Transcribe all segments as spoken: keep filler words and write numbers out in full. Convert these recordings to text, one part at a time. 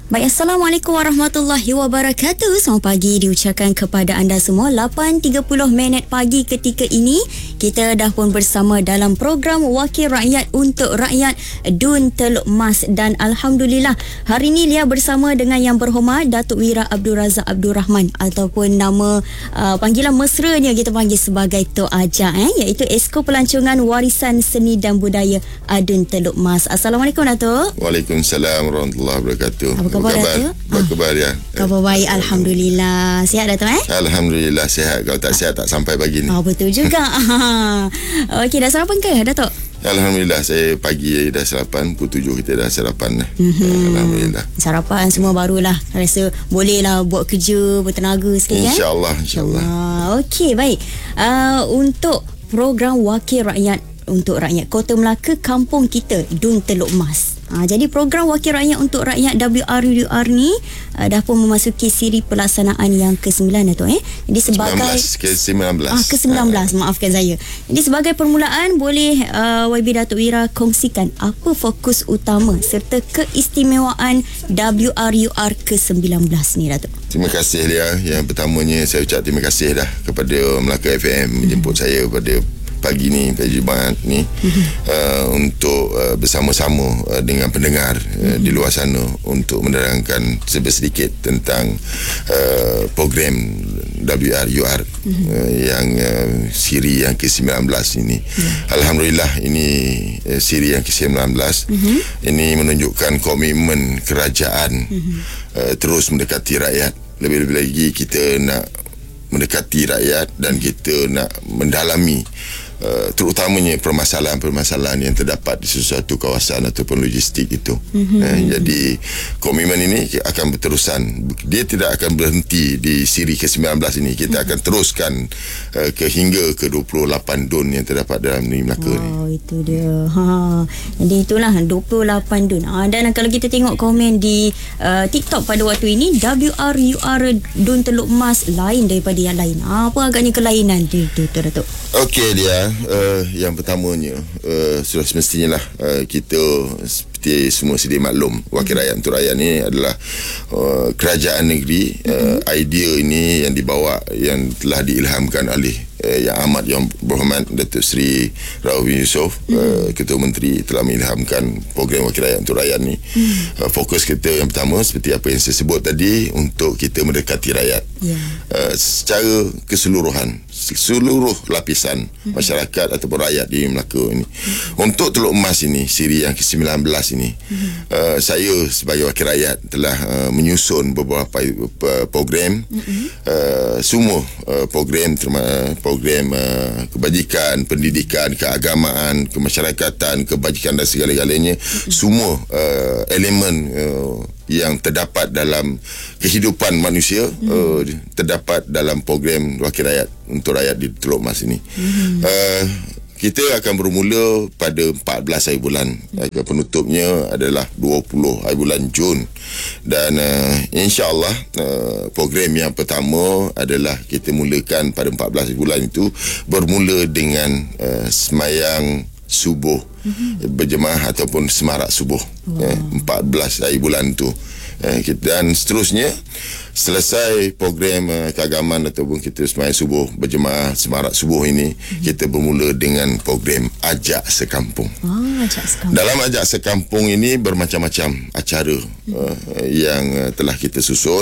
Baik, Assalamualaikum warahmatullahi wabarakatuh. Selamat pagi diucapkan kepada anda semua. lapan tiga puluh minit pagi ketika ini kita dah pun bersama dalam program Wakil Rakyat untuk Rakyat Dun Teluk Mas. Dan Alhamdulillah hari ini Lia bersama dengan Yang Berhormat Datuk Wira Abdul Razak Abdul Rahman, ataupun nama uh, panggilan mesranya kita panggil sebagai Tok Ajak, eh, iaitu Esko Pelancongan Warisan Seni dan Budaya Adun Teluk Mas. Assalamualaikum Datuk. Waalaikumsalam warahmatullahi wabarakatuh. Apa khabar Datuk? Apa khabar ya? Khabar baik, Alhamdulillah. Sihat Datuk eh? Alhamdulillah sihat. Kalau tak sihat tak sampai pagi ni. Oh, betul juga. Okey, dah sarapan ke Datuk? Alhamdulillah saya pagi dah sarapan, pukul tujuh kita dah sarapan. Mm-hmm. Alhamdulillah. Sarapan semua barulah. Rasa bolehlah buat kerja bertenaga sikit kan? InsyaAllah, insyaAllah. Okey, baik. Uh, untuk program Wakil Rakyat untuk Rakyat Kota Melaka Kampung Kita Dun Teluk Mas. Ha, jadi program Wakil Rakyat untuk Rakyat W R U R ni uh, dah pun memasuki siri pelaksanaan yang ke sembilan Datuk eh. Jadi sebagai ke sembilan belas. Ah ke sembilan belas, ha. Maafkan saya. Jadi sebagai permulaan boleh uh, Y B Datuk Wira kongsikan apa fokus utama serta keistimewaan W R U R ke sembilan belas ni Datuk. Terima kasih Lia. Yang pertamanya saya ucap terima kasih dah kepada Melaka F M menjemput hmm. saya pada pagi ni, pada Jumaat ni, mm-hmm. uh, untuk uh, bersama-sama uh, dengan pendengar uh, mm-hmm. di luar sana untuk menerangkan sedikit tentang uh, program W R U R mm-hmm. uh, yang uh, siri yang ke sembilan belas ini. Mm-hmm. Alhamdulillah ini uh, siri yang ke sembilan belas. Mm-hmm. Ini menunjukkan komitmen kerajaan mm-hmm. uh, terus mendekati rakyat. Lebih-lebih lagi kita nak mendekati rakyat dan kita nak mendalami Uh, terutamanya permasalahan-permasalahan yang terdapat di sesuatu kawasan ataupun logistik itu. Mm-hmm. Uh, jadi komitmen ini akan berterusan. Dia tidak akan berhenti di siri ke sembilan belas ini. Kita mm-hmm. akan teruskan uh, ke hingga ke dua puluh lapan dun yang terdapat dalam negeri Melaka ni. Oh, itu dia. Ha. Jadi itulah dua puluh lapan dun. Ha, dan kalau kita tengok komen di uh, TikTok pada waktu ini, W R U R Dun Teluk Mas lain daripada yang lain. Ha, apa agaknya kelainan tu, tu, tu Datuk? Okey dia. Uh, yang pertamanya uh, sudah semestinya lah uh, kita seperti semua sedia maklum, Wakil Rakyat untuk Rakyat ni adalah uh, kerajaan negeri. uh, mm-hmm. Idea ini yang dibawa, yang telah diilhamkan oleh uh, Yang Amat Yang Berhormat Datuk Seri Rauf bin Yusof, mm-hmm. uh, Ketua Menteri, telah mengilhamkan program Wakil Rakyat untuk Rakyat ni. mm-hmm. uh, Fokus kita yang pertama seperti apa yang saya sebut tadi, untuk kita mendekati rakyat, yeah. uh, secara keseluruhan, seluruh lapisan mm-hmm. masyarakat ataupun rakyat di Melaka ini. Mm-hmm. Untuk Teluk Mas ini, siri yang ke sembilan belas ini, mm-hmm. uh, saya sebagai Wakil Rakyat telah uh, menyusun beberapa uh, program. Mm-hmm. uh, semua uh, program terma, program uh, kebajikan, pendidikan, keagamaan, kemasyarakatan, kebajikan dan segala-galanya. Mm-hmm. Semua uh, elemen uh, yang terdapat dalam kehidupan manusia mm-hmm. uh, terdapat dalam program Wakil Rakyat untuk Rakyat di Teluk Mas ini. Mm-hmm. uh, kita akan bermula pada empat belas hari bulan. Mm-hmm. Penutupnya adalah dua puluh hari bulan Jun. Dan uh, insya-Allah uh, program yang pertama adalah kita mulakan pada empat belas hari bulan itu, bermula dengan uh, semayang subuh, mm-hmm. berjemaah ataupun semarak subuh. Wow. eh, empat belas hari bulan tu. Eh, dan seterusnya selesai program uh, keagamaan ataupun kita semayang subuh, berjemaah semarak subuh ini, mm-hmm. kita bermula dengan program Ajak Sekampung. Oh, Ajak Sekampung. Dalam Ajak Sekampung ini bermacam-macam acara mm-hmm. uh, yang uh, telah kita susun.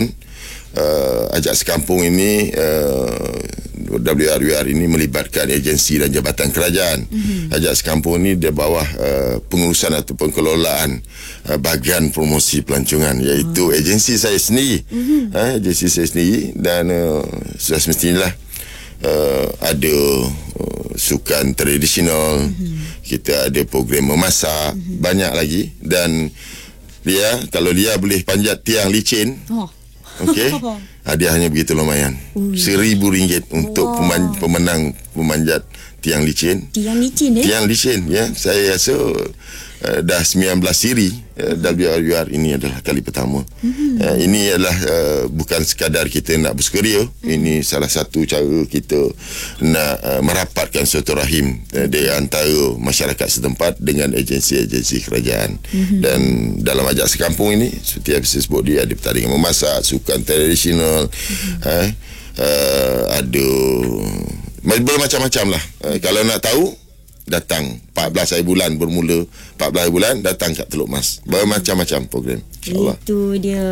Uh, Ajak Sekampung ini, uh, W R U R ini melibatkan agensi dan jabatan kerajaan. Mm-hmm. Ajak Sekampung ini di bawah uh, pengurusan ataupun kelolaan uh, bahagian promosi pelancongan, iaitu oh. agensi saya sendiri. Mm-hmm. uh, agensi saya sendiri dan uh, sudah semestinya uh, ada uh, sukan tradisional. Mm-hmm. Kita ada program memasak. Mm-hmm. Banyak lagi. Dan dia, kalau dia boleh panjat tiang licin, oh. Okey, hadiahnya begitu lumayan, seribu ringgit untuk wow. pemenang memanjat tiang licin. Tiang licin eh? Tiang licin, ya. Saya rasa uh, dah sembilan belas siri uh, W R U R ini adalah kali pertama. Hmm. Uh, ini adalah uh, bukan sekadar kita nak bersukaria. Hmm. Ini salah satu cara kita nak uh, merapatkan silaturahim uh, di antara masyarakat setempat dengan agensi-agensi kerajaan. Hmm. Dan dalam ajak sekampung ini, seperti yang saya sebut, dia ada pertandingan memasak, sukan tradisional, hmm. uh, uh, ada bermacam-macam lah. Uh, kalau nak tahu, datang empat belas hari bulan, bermula empat belas hari bulan, datang kat Teluk Mas. Bermacam-macam program, insyaAllah. Itu dia.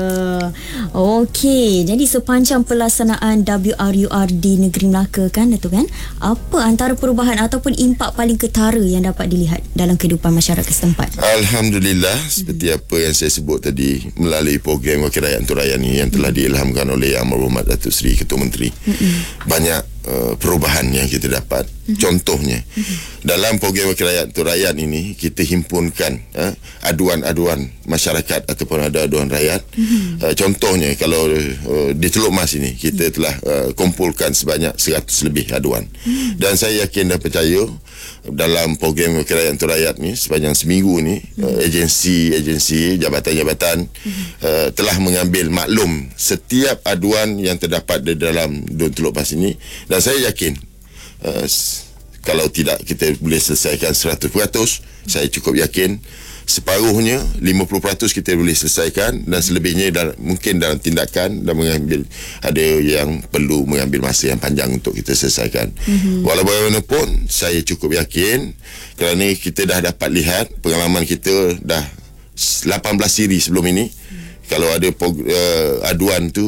Okey, jadi sepanjang pelaksanaan W R U R di negeri Melaka kan, Datuk kan, apa antara perubahan ataupun impak paling ketara yang dapat dilihat dalam kehidupan masyarakat setempat? Alhamdulillah, seperti hmm. apa yang saya sebut tadi, melalui program Wakil Rakyat Untuk Rakyat ni yang telah hmm. diilhamkan oleh Yang Berhormat Datuk Seri Ketua Menteri, hmm. banyak uh, perubahan yang kita dapat. Hmm. Contohnya, hmm. dalam program Wakil Rakyat Untuk Rakyat ini, kita himpunkan uh, aduan-aduan masyarakat ataupun ada aduan rakyat. Hmm. Uh, contohnya, kalau uh, di Teluk Mas ini, kita telah uh, kumpulkan sebanyak seratus lebih aduan. Hmm. Dan saya yakin dan percaya dalam program Wakil Rakyat Untuk Rakyat ni, sepanjang seminggu ni, hmm. uh, agensi-agensi, jabatan-jabatan hmm. uh, telah mengambil maklum setiap aduan yang terdapat di dalam Dun Teluk Mas ini. Dan saya yakin uh, kalau tidak kita boleh selesaikan seratus peratus, hmm. saya cukup yakin separuhnya, lima puluh peratus kita boleh selesaikan, dan selebihnya dalam, mungkin dalam tindakan dan mengambil, ada yang perlu mengambil masa yang panjang untuk kita selesaikan. Mm-hmm. Walau bagaimanapun, saya cukup yakin kerana kita dah dapat lihat pengalaman kita dah lapan belas siri sebelum ini. Mm-hmm. Kalau ada uh, aduan tu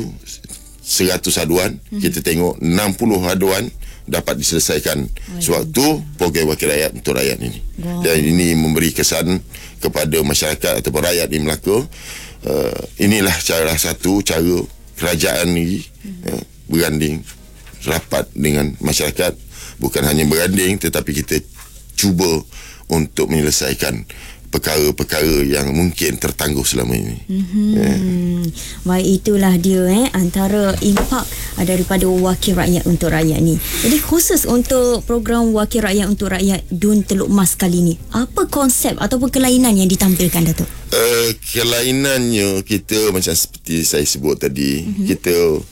seratus aduan, mm-hmm. kita tengok enam puluh aduan dapat diselesaikan oh, sewaktu program Wakil Rakyat Untuk Rakyat ini. Wow. Dan ini memberi kesan kepada masyarakat ataupun rakyat di Melaka. Uh, inilah cara satu cara kerajaan ini hmm. uh, berganding rapat dengan masyarakat. Bukan hanya berganding, tetapi kita cuba untuk menyelesaikan perkara-perkara yang mungkin tertangguh selama ini. Mm-hmm. Yeah. Baik, itulah dia eh antara impak daripada Wakil Rakyat Untuk Rakyat ni. Jadi khusus untuk program Wakil Rakyat Untuk Rakyat Dun Teluk Mas kali ni, apa konsep ataupun kelainan yang ditampilkan, Datuk? Uh, kelainannya kita macam seperti saya sebut tadi, mm-hmm. kita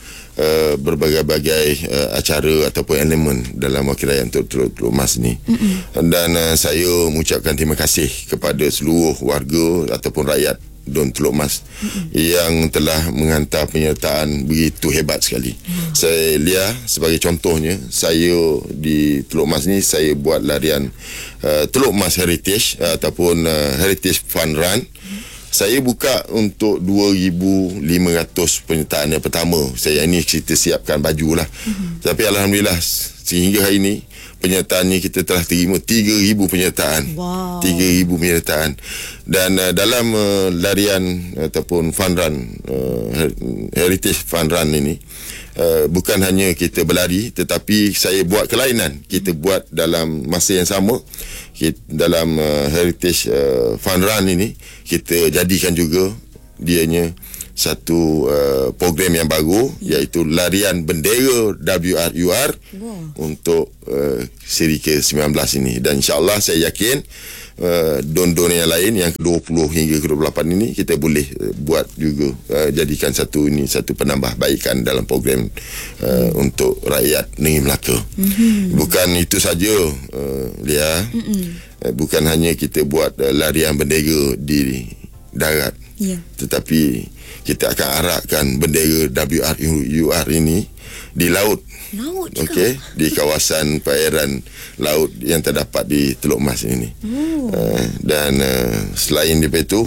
Uh, berbagai-bagai uh, acara ataupun elemen dalam Wakil Rakyat Untuk Teluk Mas ni. Mm-hmm. Dan uh, saya mengucapkan terima kasih kepada seluruh warga ataupun rakyat Dun Teluk Mas mm-hmm. yang telah menghantar penyertaan begitu hebat sekali. Mm. Saya lihat sebagai contohnya, saya di Teluk Mas ni, saya buat larian uh, Teluk Mas Heritage uh, ataupun uh, Heritage Fun Run. Mm. Saya buka untuk dua ribu lima ratus penyertaan yang pertama. Saya ini kita siapkan baju lah. Mm-hmm. Tapi Alhamdulillah, sehingga hari ini penyertaannya kita telah terima tiga ribu penyertaan. Wow. tiga ribu penyertaan. Dan uh, dalam uh, larian ataupun fun run, uh, Heritage Fun Run ini, uh, bukan hanya kita berlari, tetapi saya buat kelainan. Kita buat dalam masa yang sama. Kita, dalam uh, Heritage uh, Fun Run ini, kita jadikan juga dianya satu uh, program yang baru, iaitu larian bendera W R U R wow. untuk uh, siri ke sembilan belas ini. Dan insyaAllah saya yakin uh, don-don yang lain yang ke dua puluh hingga ke dua puluh lapan ini kita boleh uh, buat juga, uh, jadikan satu ini satu penambahbaikan dalam program uh, hmm. untuk rakyat negeri Melaka. Hmm. Bukan itu saja, uh, Lia. Hmm. Uh, bukan hanya kita buat uh, larian bendera di darat, yeah. tetapi kita akan arakkan bendera W R U R ini di laut. Laut juga? Okey, di kawasan perairan laut yang terdapat di Teluk Mas ini. Oh. Uh, dan uh, selain daripada itu,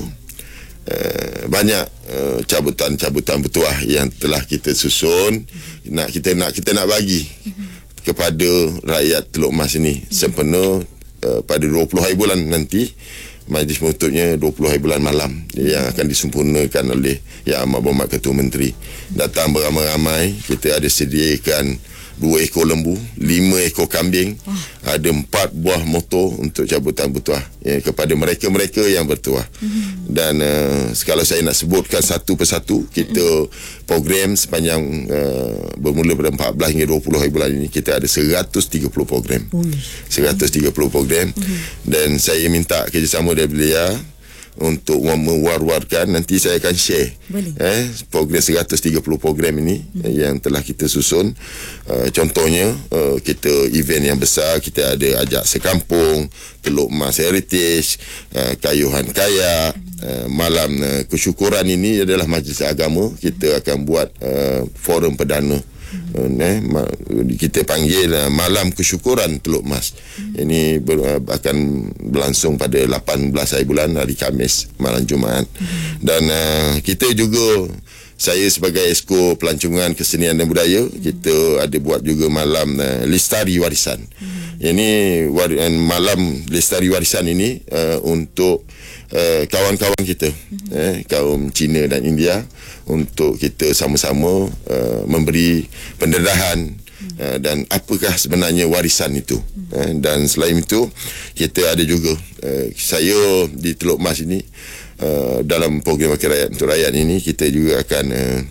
uh, banyak uh, cabutan-cabutan bertuah yang telah kita susun. Mm-hmm. Nak kita nak kita nak bagi mm-hmm. kepada rakyat Teluk Mas ini mm-hmm. sempena uh, pada dua puluh hari bulan nanti. Majlis menutupnya dua puluh hari bulan malam yang akan disempurnakan oleh Yang Amat Berhormat Ketua Menteri. Datang beramai-ramai, kita ada sediakan dua ekor lembu, lima ekor kambing, oh. ada empat buah motor untuk cabutan bertuah ya, kepada mereka-mereka yang bertuah. Mm-hmm. Dan uh, kalau saya nak sebutkan satu persatu, kita mm-hmm. program sepanjang uh, bermula pada empat belas hingga dua puluh hari bulan ini, kita ada seratus tiga puluh program. Mm-hmm. seratus tiga puluh program. Mm-hmm. Dan saya minta kerjasama dari belia untuk mewar-warkan. Nanti saya akan share eh, program seratus tiga puluh program ini hmm. eh, yang telah kita susun. Uh, contohnya uh, kita event yang besar, kita ada ajak sekampung, Teluk Mas Heritage, uh, Kayuhan Kaya, uh, malam uh, kesyukuran ini adalah majlis agama. Kita akan buat uh, forum perdana. Hmm. Uh, kita panggil uh, malam kesyukuran Teluk Mas. Hmm. Ini ber, uh, akan berlangsung pada lapan belas hari bulan, hari Khamis, malam Jumaat. Hmm. Dan uh, kita juga, saya sebagai Esko Pelancongan Kesenian dan Budaya, hmm. kita ada buat juga malam uh, Lestari Warisan. Hmm. Ini war, uh, malam Lestari Warisan ini uh, untuk uh, kawan-kawan kita, hmm. eh, kaum Cina dan India, untuk kita sama-sama uh, memberi pendedahan hmm. uh, dan apakah sebenarnya warisan itu. Hmm. Uh, dan selain itu, kita ada juga uh, saya di Teluk Mas ini, uh, dalam program Wakil Rakyat Untuk Rakyat ini, kita juga akan uh,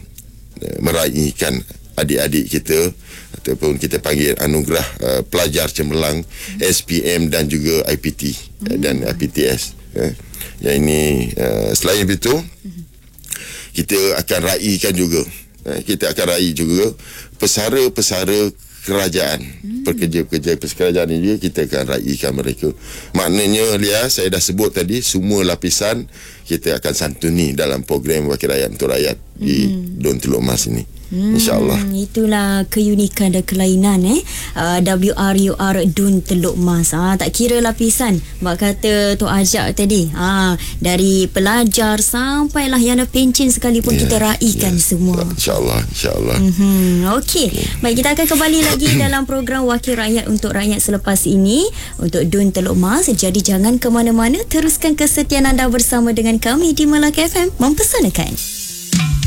meraihkan adik-adik kita, ataupun kita panggil anugerah uh, pelajar cemerlang, hmm. S P M dan juga I P T hmm. uh, dan I P T S. Uh, yang ini uh, selain itu, hmm. kita akan raikan juga, eh, kita akan raih juga pesara-pesara kerajaan, hmm. pekerja-pekerja kerajaan ini juga kita akan raikan mereka. Maknanya, Lia, saya dah sebut tadi, semua lapisan kita akan santuni dalam program Wakil Rakyat Untuk Rakyat hmm. di Dun Teluk Mas ini. Hmm, InsyaAllah. Itulah keunikan dan kelainan eh uh, W R U R Dun Teluk Mas. Ah, tak kira lapisan. Mak kata Tok Ajak tadi, ah, dari pelajar sampailah yang ada pencen sekalipun yeah, kita raikan yeah. semua. InsyaAllah, insyaAllah. Mm-hmm. Okey. Okay. Baik, kita akan kembali lagi dalam program Wakil Rakyat Untuk Rakyat selepas ini untuk Dun Teluk Mas. Jadi jangan ke mana-mana, teruskan kesetiaan anda bersama dengan kami di Melaka F M Mempesanakan.